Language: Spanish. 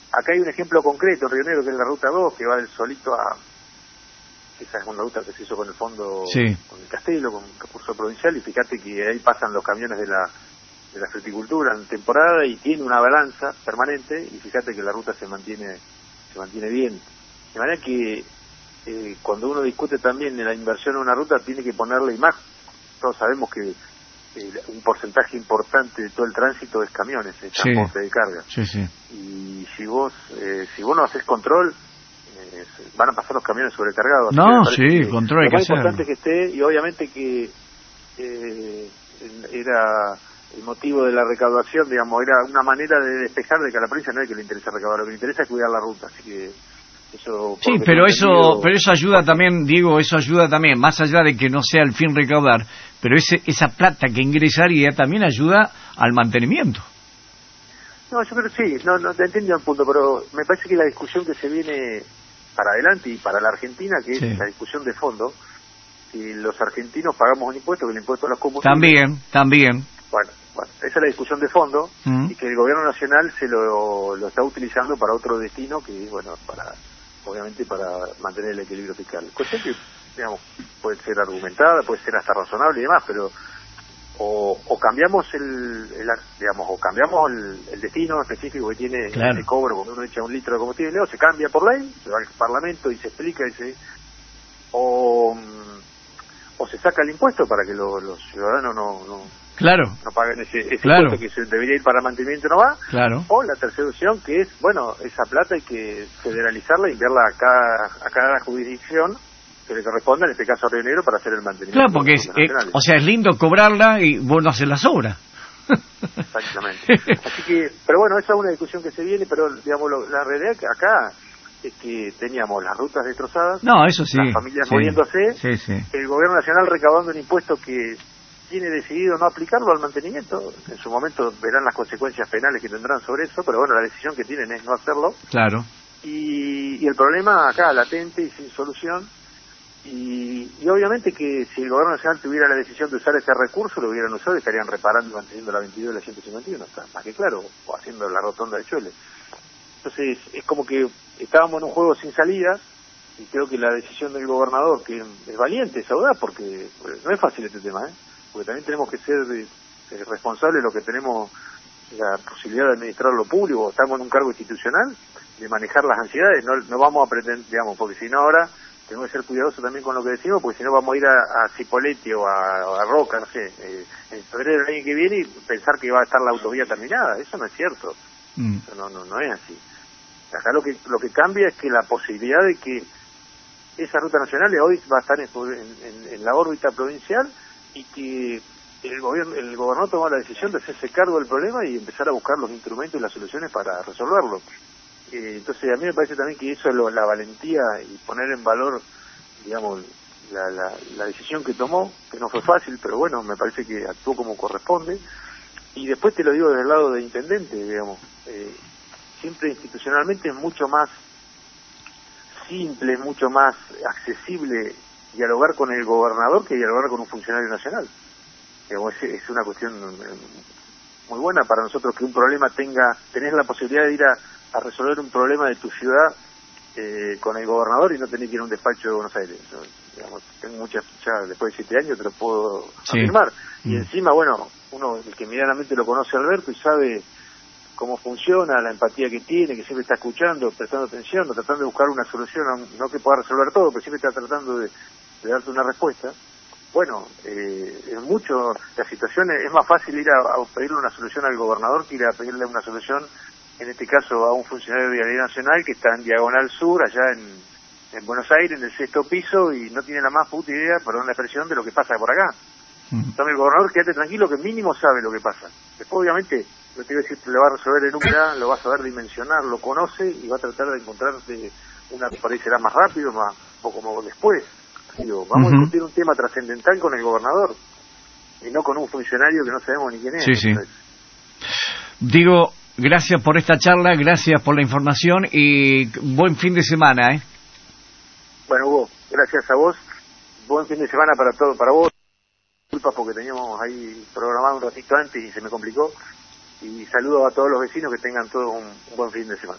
acá hay un ejemplo concreto en Río Negro, que es la Ruta 2, que va del Solito a... Esa es una ruta que se hizo con el fondo, sí, con el Castelo, con recurso provincial, y fíjate que ahí pasan los camiones de la fruticultura en temporada y tiene una balanza permanente, y fíjate que la ruta se mantiene bien. De manera que cuando uno discute también en la inversión en una ruta, tiene que ponerle, y más, todos sabemos que un porcentaje importante de todo el tránsito es camiones, es transporte de carga. Sí, sí. Y si vos no haces control, van a pasar los camiones sobrecargados. No, sí, control hay que hacerlo. Lo más importante que esté, y obviamente que era el motivo de la recaudación, digamos, era una manera de despejar de que a la provincia no es que le interesa recaudar, lo que le interesa es cuidar la ruta, así que eso... Sí, pero eso ayuda también, Diego, eso ayuda también, más allá de que no sea el fin recaudar, pero esa plata que ingresaría también ayuda al mantenimiento. No, yo creo que sí, no te entiendo el punto, pero me parece que la discusión que se viene para adelante y para la Argentina, que es la discusión de fondo, si los argentinos pagamos un impuesto, que el impuesto a los combustibles... También. Bueno, esa es la discusión de fondo, y que el gobierno nacional se lo está utilizando para otro destino, que bueno, obviamente para mantener el equilibrio fiscal. Cuestión que, digamos, puede ser argumentada, puede ser hasta razonable y demás, pero o cambiamos el destino específico que tiene el cobro cuando uno echa un litro de combustible, o se cambia por ley, se va al Parlamento y se explica o se saca el impuesto para que los ciudadanos no paguen ese impuesto que se debería ir para mantenimiento, no va, o la tercera opción, que es, bueno, esa plata hay que federalizarla y enviarla a cada jurisdicción que le corresponda, en este caso a Río Negro, para hacer el mantenimiento. Claro, porque es lindo cobrarla y vos no haces la sobra. Exactamente. Así que, pero bueno, esa es una discusión que se viene, pero digamos, la realidad que acá es que teníamos las rutas destrozadas, eso sí, las familias muriéndose, el gobierno nacional recaudando un impuesto que tiene decidido no aplicarlo al mantenimiento. En su momento verán las consecuencias penales que tendrán sobre eso, pero bueno, la decisión que tienen es no hacerlo. Claro. Y el problema acá, latente y sin solución, y obviamente que si el gobierno nacional tuviera la decisión de usar ese recurso, lo hubieran usado y estarían reparando y manteniendo la 22 y la 151, está más que claro, o haciendo la rotonda de Chuele. Entonces es como que estábamos en un juego sin salidas, y creo que la decisión del gobernador, que es valiente, es audaz, porque no es fácil este tema, porque también tenemos que ser responsables de lo que tenemos la posibilidad de administrar lo público, estamos en un cargo institucional, de manejar las ansiedades, no vamos a pretender, digamos, porque si no ahora tenemos que ser cuidadosos también con lo que decimos, porque si no vamos a ir a Cipolletti o a Roca, no sé, en febrero del año que viene, y pensar que va a estar la autovía terminada. Eso no es cierto. Eso no es así. Acá lo que cambia es que la posibilidad de que esa ruta nacional hoy va a estar en la órbita provincial, y que el gobernador tomó la decisión de hacerse cargo del problema y empezar a buscar los instrumentos y las soluciones para resolverlo. Entonces a mí me parece también que eso es la valentía, y poner en valor, digamos, la decisión que tomó, que no fue fácil, pero bueno, me parece que actuó como corresponde. Y después te lo digo desde el lado de intendente, digamos, siempre institucionalmente es mucho más simple, mucho más accesible dialogar con el gobernador que dialogar con un funcionario nacional. Digamos, es una cuestión muy buena para nosotros que un problema tenés la posibilidad de ir a resolver un problema de tu ciudad con el gobernador y no tenés que ir a un despacho de Buenos Aires. Digamos, tengo muchas, ya después de 7 años te lo puedo afirmar. Y encima, bueno, uno, el que medianamente lo conoce a Alberto y sabe cómo funciona, la empatía que tiene, que siempre está escuchando, prestando atención, tratando de buscar una solución, no que pueda resolver todo, pero siempre está tratando de darte una respuesta. Bueno, en mucho las situaciones es más fácil ir a pedirle una solución al gobernador que ir a pedirle una solución, en este caso a un funcionario de Vialidad Nacional que está en Diagonal Sur, allá en Buenos Aires, en el 6º piso, y no tiene la más puta idea, perdón la expresión, de lo que pasa por acá. Entonces el gobernador, quédate tranquilo, que mínimo sabe lo que pasa. Después obviamente, lo que te voy a decir, lo va a resolver en un plan, lo va a saber dimensionar, lo conoce, y va a tratar de encontrarte una que por ahí será más rápido, un poco más después. Digo, vamos a discutir un tema trascendental con el gobernador, y no con un funcionario que no sabemos ni quién es. Sí. Digo, gracias por esta charla, gracias por la información, y buen fin de semana, Bueno, Hugo, gracias a vos, buen fin de semana para vos. Disculpas porque teníamos ahí programado un ratito antes y se me complicó, y saludo a todos los vecinos, que tengan todos un buen fin de semana.